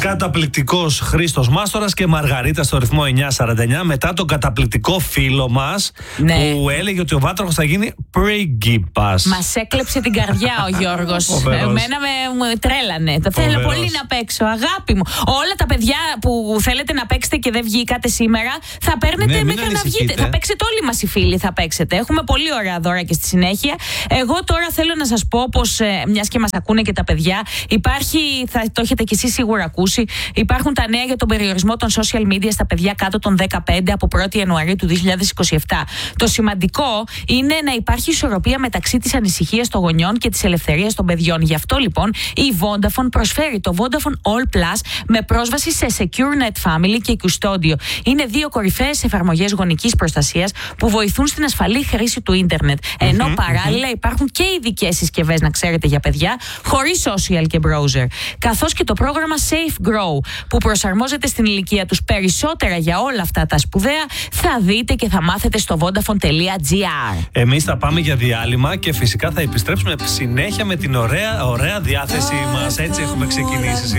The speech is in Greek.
καταπληκτικός Χρήστος Μάστορας και Μαργαρίτα στο ρυθμό 949, μετά τον καταπληκτικό φίλο μας, ναι, που έλεγε ότι ο Βάτραχος θα γίνει πρίγκιπας. Μας έκλεψε την καρδιά ο Γιώργος. Εμένα με τρέλανε. Το θέλω πολύ να παίξω, αγάπη μου. Όλα τα παιδιά που θέλετε να παίξετε και δεν βγήκατε σήμερα, θα παίρνετε μέχρι να βγείτε. Θα παίξετε όλοι μας οι φίλοι, θα παίξετε. Έχουμε πολύ ωραία δώρα και στη συνέχεια. Εγώ τώρα θέλω να σας πω πως, μιας και μας ακούνε και τα παιδιά, υπάρχει, θα το έχετε κι εσείς σίγουρα ακούσει, υπάρχουν τα νέα για τον περιορισμό των social media στα παιδιά κάτω των 15 από 1η Ιανουαρίου του 2027. Το σημαντικό είναι να υπάρχει ισορροπία μεταξύ της ανησυχίας των γονιών και της ελευθερίας των παιδιών. Γι' αυτό λοιπόν η Vodafone προσφέρει το Vodafone All Plus με πρόσβαση σε Secure Net Family και Custodio. Είναι δύο κορυφαίες εφαρμογές γονικής προστασίας που βοηθούν στην ασφαλή χρήση του ίντερνετ. Ενώ παράλληλα υπάρχουν και ειδικές συσκευές, να ξέρετε, για παιδιά χωρίς social και browser. Καθώς και το πρόγραμμα Safe Grow που προσαρμόζεται στην ηλικία τους. Περισσότερα για όλα αυτά τα σπουδαία θα δείτε και θα μάθετε στο vodafone.gr. Εμείς θα πάμε για διάλειμμα και φυσικά θα επιστρέψουμε συνέχεια με την ωραία διάθεση μας. Έτσι έχουμε ξεκινήσει.